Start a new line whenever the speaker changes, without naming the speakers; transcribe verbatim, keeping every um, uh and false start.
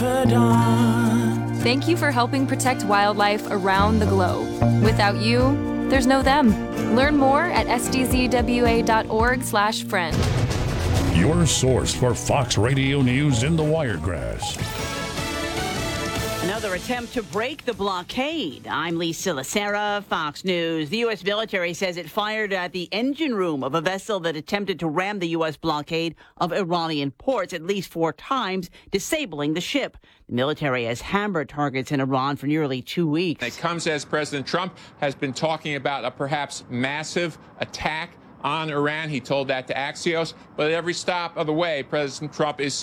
never dawn.
Thank you for helping protect wildlife around the globe. Without you, there's no them. Learn more at s d z w a dot org slash friend.
Your source for Fox Radio News in the Wiregrass.
Another attempt to break the blockade. I'm Lisa Lacera, Fox News. The U S military says it fired at the engine room of a vessel that attempted to ram the U S blockade of Iranian ports at least four times, disabling the ship. The military has hammered targets in Iran for nearly two weeks.
It comes as President Trump has been talking about a perhaps massive attack on Iran. He told that to Axios. But at every stop of the way, President Trump is